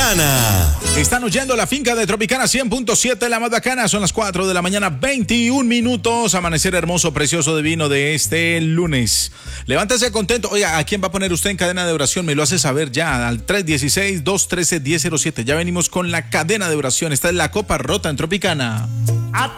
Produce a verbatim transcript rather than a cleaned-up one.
Tropicana. Están oyendo la finca de Tropicana cien punto siete, la más bacana. Son las cuatro de la mañana, veintiún minutos. Amanecer hermoso, precioso, divino de este lunes. Levántese contento. Oiga, ¿a quién va a poner usted en cadena de oración? Me lo hace saber ya al tres uno seis, dos uno tres, uno cero cero siete. Ya venimos con la cadena de oración. Esta es la copa rota en Tropicana.